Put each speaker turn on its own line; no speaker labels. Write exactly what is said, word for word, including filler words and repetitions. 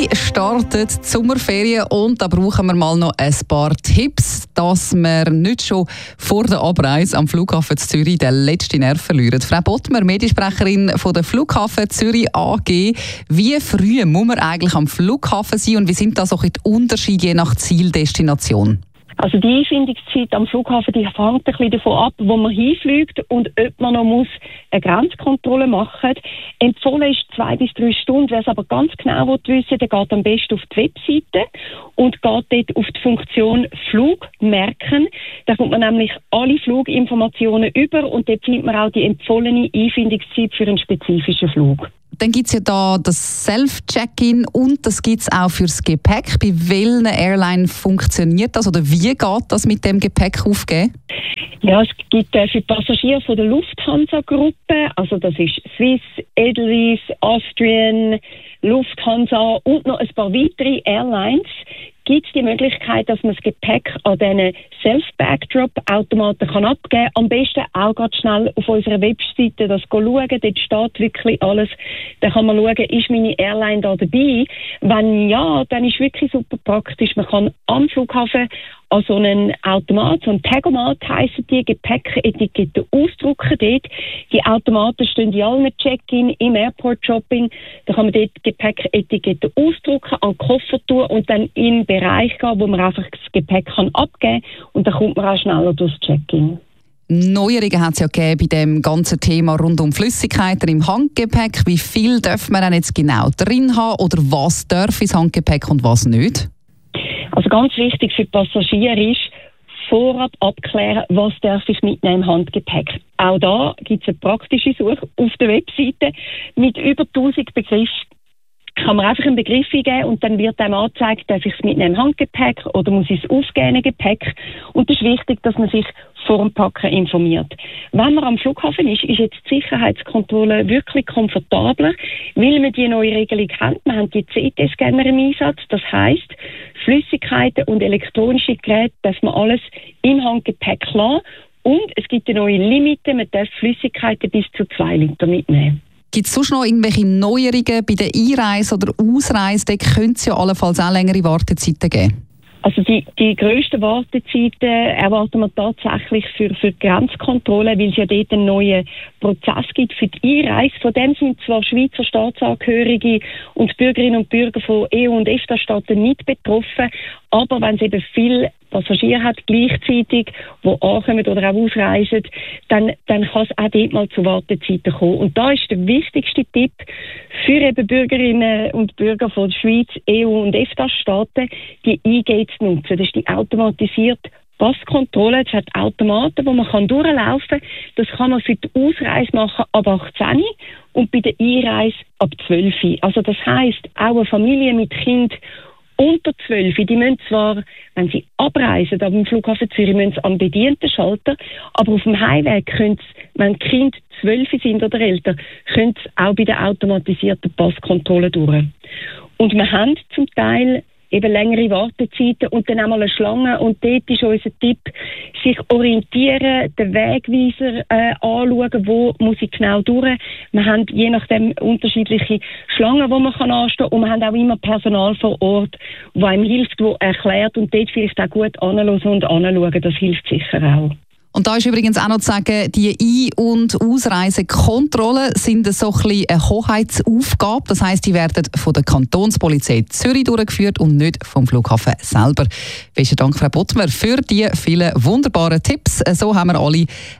Zürich startet die Sommerferien und da brauchen wir mal noch ein paar Tipps, dass wir nicht schon vor der Abreise am Flughafen Zürich den letzten Nerv verlieren. Frau Bottmer, Mediensprecherin von der Flughafen Zürich A G. Wie früh muss man eigentlich am Flughafen sein und wie sind da so die Unterschiede je nach Zieldestination?
Also die Einfindungszeit am Flughafen, die hängt ein bisschen davon ab, wo man hinfliegt und ob man noch muss eine Grenzkontrolle machen muss. Empfohlen ist zwei bis drei Stunden. Wer es aber ganz genau wissen will, der geht am besten auf die Webseite und geht dort auf die Funktion Flug merken. Da kommt man nämlich alle Fluginformationen über und dort findet man auch die empfohlene Einfindungszeit für einen spezifischen Flug.
Dann gibt es ja da das Self-Check-in und das gibt es auch fürs Gepäck. Bei welchen Airline funktioniert das oder wie geht das mit dem Gepäck aufgeben?
Ja, es gibt äh, für Passagiere von der Lufthansa-Gruppe, also das ist Swiss, Edelweiss, Austrian, Lufthansa und noch ein paar weitere Airlines, gibt es die Möglichkeit, dass man das Gepäck an diesen Self-Backdrop-Automaten kann abgeben kann. Am besten auch ganz schnell auf unserer Webseite das schauen. Dort steht wirklich alles. Da kann man schauen, ist meine Airline da dabei? Wenn ja, dann ist es wirklich super praktisch. Man kann am Flughafen an so einen Automat, so ein Tagomat heissen die, Gepäcketiketten ausdrucken dort. Die Automaten stehen in allen Check-in, im Airport-Shopping. Da kann man dort Gepäcketiketten ausdrucken, an den Koffer tun und dann in den Bereich gehen, wo man einfach das Gepäck kann abgeben kann. Und dann kommt man auch schneller durchs Check-in.
Neuerungen hat es ja gegeben bei dem ganzen Thema rund um Flüssigkeiten im Handgepäck. Wie viel darf man dann jetzt genau drin haben oder was darf ins Handgepäck und was nicht?
Also ganz wichtig für die Passagiere ist, vorab abklären, was darf ich mitnehmen im Handgepäck. Auch da gibt es eine praktische Suche auf der Webseite mit über tausend Begriffen. Kann man einfach einen Begriff eingeben und dann wird einem angezeigt, darf ich es mitnehmen im Handgepäck oder muss ich es aufgeben im Gepäck. Und es ist wichtig, dass man sich vor dem Packen informiert. Wenn man am Flughafen ist, ist jetzt die Sicherheitskontrolle wirklich komfortabler, weil wir die neue Regelung haben. Wir haben die C T-Scanner im Einsatz. Das heisst, Flüssigkeiten und elektronische Geräte darf man alles im Handgepäck lassen. Und es gibt eine neue Limite, man darf Flüssigkeiten bis zu zwei Liter mitnehmen.
Gibt es sonst noch irgendwelche Neuerungen bei der Einreise oder Ausreise? Da könnte es ja allenfalls auch längere Wartezeiten geben.
Also die, die grössten Wartezeiten erwarten wir tatsächlich für, für die Grenzkontrolle, weil es ja dort einen neuen Prozess gibt für die Einreise. Von dem sind zwar Schweizer Staatsangehörige und Bürgerinnen und Bürger von E U- und EFTA-Staaten nicht betroffen, aber wenn es eben viele Passagiere hat gleichzeitig, die ankommen oder auch ausreisen, dann, dann kann es auch dort mal zu Wartezeiten kommen. Und da ist der wichtigste Tipp für eben Bürgerinnen und Bürger von der Schweiz, E U- und EFTA-Staaten, die I G zu nutzen. Das ist die automatisierte Passkontrolle. Es hat Automaten, wo man kann durchlaufen kann. Das kann man für die Ausreise machen ab achtzehn und bei der Einreise ab zwölf. Also das heisst, auch eine Familie mit Kind unter zwölf, die müssen zwar, wenn sie abreisen, aber im Flughafen Zürich müssen sie am bedienten Schalter, aber auf dem Heimweg können sie, wenn die Kinder zwölf sind oder älter, können sie auch bei der automatisierten Passkontrolle durch. Und wir haben zum Teil eben längere Wartezeiten und dann einmal eine Schlange. Und dort ist unser Tipp, sich orientieren, den Wegweiser äh, anschauen, wo muss ich genau durch. Wir haben je nachdem unterschiedliche Schlangen, die man kann anstehen kann. Und wir haben auch immer Personal vor Ort, das einem hilft, das erklärt und dort vielleicht auch gut anhören und anschauen. Das hilft sicher auch.
Und da ist übrigens auch noch zu sagen, die Ein- und Ausreisekontrollen sind so ein bisschen eine Hoheitsaufgabe. Das heisst, die werden von der Kantonspolizei Zürich durchgeführt und nicht vom Flughafen selber. Besten Dank, Frau Bottmer, für die vielen wunderbaren Tipps. So haben wir alle